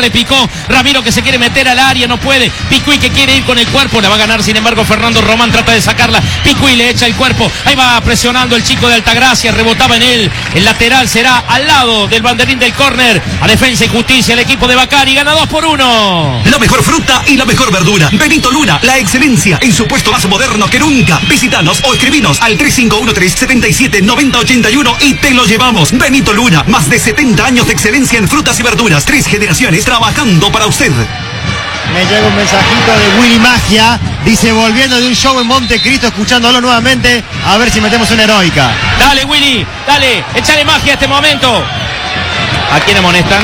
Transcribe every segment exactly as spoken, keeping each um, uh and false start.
le picó. Ramiro que se quiere meter al área, no puede. Picuí que quiere ir con el cuerpo, la va a ganar sin embargo Fernando Román, trata de sacarla. Picuí le echa el cuerpo, ahí va presionando el chico de Altagracia, rebotaba en él. El lateral será al lado del banderín del córner. A Defensa y Justicia el equipo de Bacari gana dos por uno. La mejor fruta y la mejor verdura. Benito Luna, la excelencia en su puesto más moderno que nunca. Visítanos o escribinos al tres cinco uno tres, siete siete, nueve cero ocho uno y te lo llevamos. Benito Luna, más de setenta años de excelencia en frutas y verduras. Tres generaciones trabajando para usted. Me llega un mensajito de Willy Magia. Dice, volviendo de un show en Montecristo, escuchándolo nuevamente, a ver si metemos una heroica. Dale, Willy, dale, échale magia a este momento. ¿A quién amonestan?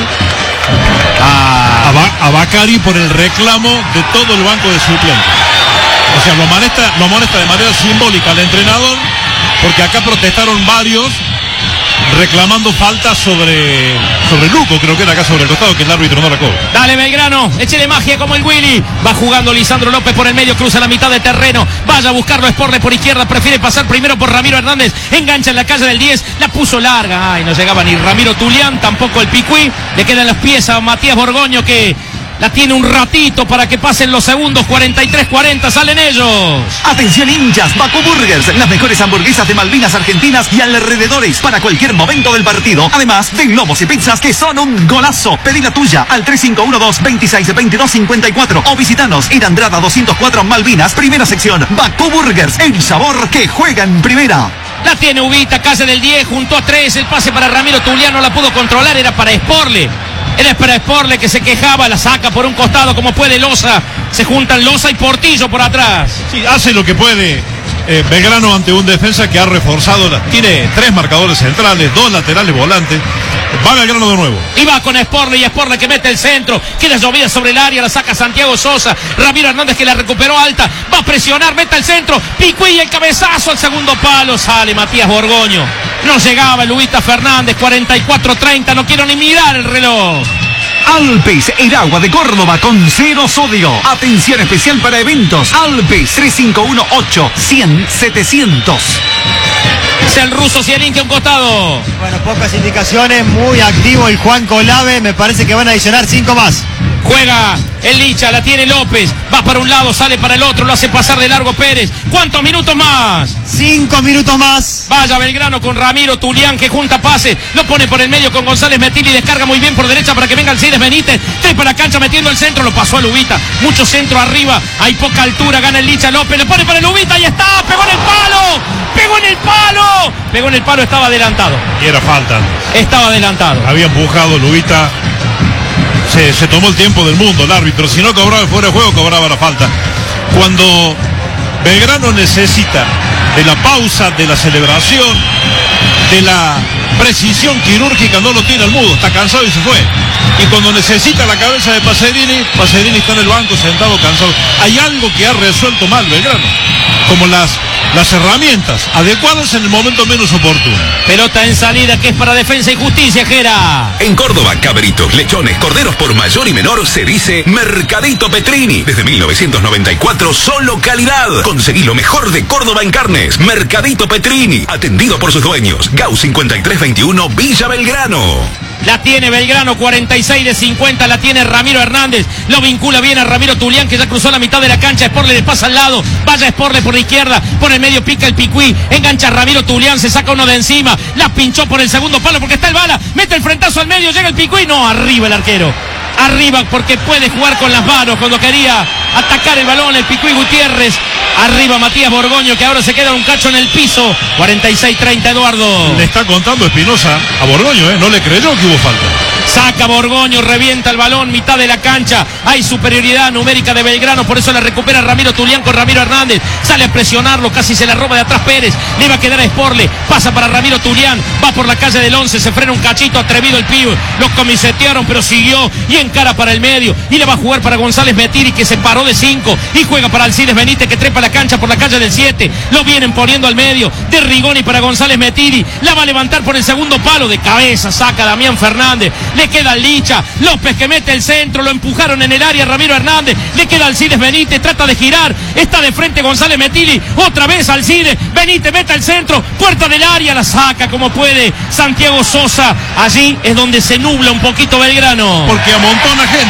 A, a, Ba- a Bacari por el reclamo de todo el banco de suplentes. O sea, lo amonesta, lo amonesta de manera simbólica al entrenador, porque acá protestaron varios reclamando falta sobre sobre Luco, creo que era acá sobre el costado, que el árbitro no la cobra. Dale Belgrano, échele magia como el Willy. Va jugando Lisandro López por el medio, cruza la mitad de terreno. Vaya a buscarlo Sporle por izquierda, prefiere pasar primero por Ramiro Hernández. Engancha en la calle del diez, la puso larga. Ay, no llegaba ni Ramiro Tulián, tampoco el Picuí. Le quedan los pies a Matías Borgoño que la tiene un ratito para que pasen los segundos. Cuarenta y tres cuarenta, salen ellos. Atención hinchas, Baku Burgers, las mejores hamburguesas de Malvinas Argentinas y alrededores para cualquier momento del partido. Además de globos y pizzas que son un golazo. Pedí la tuya al tres cinco uno dos, veintiséis, veintidós cincuenta y cuatro o visitanos en Andrada doscientos cuatro Malvinas, primera sección. Baku Burgers, el sabor que juega en primera. La tiene Ubita, calle del diez, junto a tres. El pase para Ramiro Tulián, no la pudo controlar, era para Sporle. Era para Sporle que se quejaba, la saca por un costado como puede Loza. Se juntan Loza y Portillo por atrás. Sí, hace lo que puede eh, Belgrano ante un defensa que ha reforzado, la, tiene tres marcadores centrales, dos laterales volantes. Va Belgrano de nuevo. Y va con Sporle y Sporle que mete el centro. Queda llovida sobre el área, la saca Santiago Sosa. Ramiro Hernández que la recuperó alta. Va a presionar, mete el centro. Picuí el cabezazo al segundo palo. Sale Matías Borgoño. No llegaba Luita Fernández. cuarenta y cuatro treinta. No quiero ni mirar el reloj. Alpes, el agua de Córdoba con cero sodio. Atención especial para eventos. Alpes, tres cinco uno ocho, cien, setecientos. Es el ruso Cianín que a un costado. Bueno, pocas indicaciones, muy activo el Juan Colave, me parece que van a adicionar cinco más. Juega el Licha, la tiene López. Va para un lado, sale para el otro, lo hace pasar de largo Pérez. ¿Cuántos minutos más? Cinco minutos más. Vaya Belgrano con Ramiro Tulián que junta pases. Lo pone por el medio con González Metili. Descarga muy bien por derecha para que venga Alcides Benítez. Tres para la cancha metiendo el centro. Lo pasó a Lubita. Mucho centro arriba. Hay poca altura. Gana el Licha López. Le pone para el Lubita. Ahí está. Pegó en el palo. Pegó en el palo. Pegó en el palo. Estaba adelantado. Y era falta. Estaba adelantado. Había empujado Lubita. Se, se tomó el tiempo del mundo el árbitro. Si no cobraba fuera de juego, cobraba la falta. Cuando Belgrano necesita de la pausa, de la celebración, de la precisión quirúrgica, no lo tiene al mudo, está cansado y se fue. Y cuando necesita la cabeza de Pacerini, Pacerini está en el banco sentado cansado. Hay algo que ha resuelto mal Belgrano, como las, las herramientas adecuadas en el momento menos oportuno. Pelota en salida que es para Defensa y Justicia, Jera. En Córdoba, cabritos, lechones, corderos por mayor y menor se dice Mercadito Petrini. Desde mil novecientos noventa y cuatro, solo calidad. Conseguí lo mejor de Córdoba en carnes. Mercadito Petrini, atendido por sus dueños. Gau cincuenta y tres veintiuno, Villa Belgrano. La tiene Belgrano, cuarenta y seis de cincuenta, la tiene Ramiro Hernández, lo vincula bien a Ramiro Tulián que ya cruzó la mitad de la cancha. Sporle le pasa al lado, vaya Sporle por la izquierda, por el medio pica el Picuí, engancha a Ramiro Tulián, se saca uno de encima, la pinchó por el segundo palo porque está el bala, mete el frentazo al medio, llega el Picuí, no, arriba el arquero. Arriba porque puede jugar con las manos cuando quería atacar el balón el Picuí Gutiérrez. Arriba Matías Borgoño que ahora se queda un cacho en el piso. cuarenta y seis treinta Eduardo. Le está contando Espinosa a Borgoño, ¿eh? No le creyó que hubo falta. Saca Borgoño, revienta el balón, mitad de la cancha. Hay superioridad numérica de Belgrano, por eso la recupera Ramiro Tulián con Ramiro Hernández. Sale a presionarlo, casi se la roba de atrás Pérez. Le va a quedar a Sporle, pasa para Ramiro Tulián. Va por la calle del once, se frena un cachito, atrevido el pibe. Los comisetearon, pero siguió y encara para el medio. Y le va a jugar para González Metiri, que se paró de cinco. Y juega para Alcides Benítez, que trepa la cancha por la calle del siete. Lo vienen poniendo al medio. De Rigoni para González Metiri. La va a levantar por el segundo palo. De cabeza saca Damián Fernández. Le queda al Licha. López que mete el centro. Lo empujaron en el área Ramiro Hernández. Le queda Alcides Benítez. Trata de girar. Está de frente González Metiri. Otra vez Alcides. Benítez mete el centro. Puerta del área. La saca como puede Santiago Sosa. Allí es donde se nubla un poquito Belgrano. Porque amontona gente.